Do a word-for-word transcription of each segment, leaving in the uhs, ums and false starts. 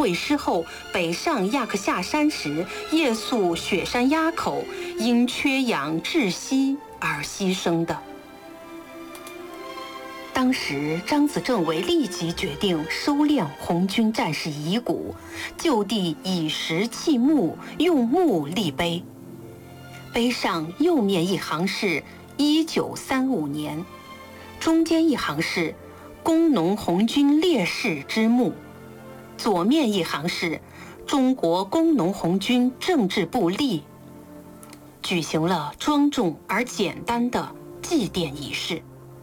卫师后北上亚克夏山时，夜宿雪山崖口，因缺氧窒息而牺牲的。当时，张子政委立即决定收敛红军战士遗骨，就地以石砌墓，用木立碑。碑上右面一行是一九三五年，中间一行是工农红军烈士之墓，左面一行是中国工农红军政治部立，举行了庄重而简单的祭奠仪式。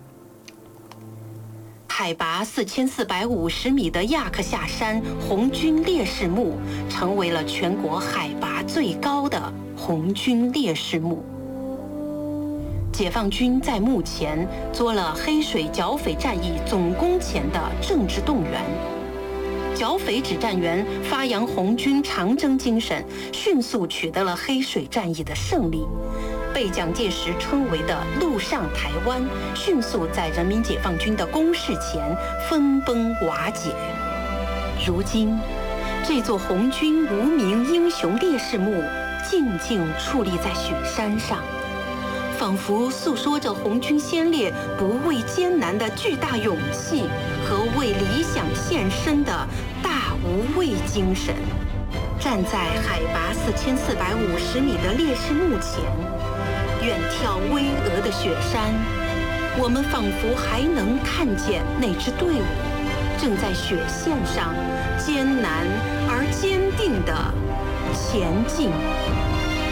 海拔四千四百五十米的亚克夏山红军烈士墓，成为了全国海拔最高的红军烈士墓。解放军在墓前做了黑水剿匪战役总攻前的政治动员。剿匪指战员发扬红军长征精神，迅速取得了黑水战役的胜利，被蒋介石称为的陆上台湾，迅速在人民解放军的攻势前分崩瓦解。如今，这座红军无名英雄烈士墓静静矗立在雪山上，仿佛诉说着红军先烈不畏艰难的巨大勇气和为理想献身的大无畏精神。站在海拔四千四百五十米的烈士墓前，远眺巍峨的雪山，我们仿佛还能看见那支队伍正在雪线上艰难而坚定地前进。